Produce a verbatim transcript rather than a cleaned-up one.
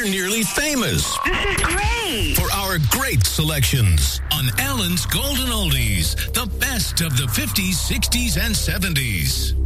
nearly famous. This is great. For our great selections on Ellen's Golden Oldies, the best of the fifties, sixties, and seventies.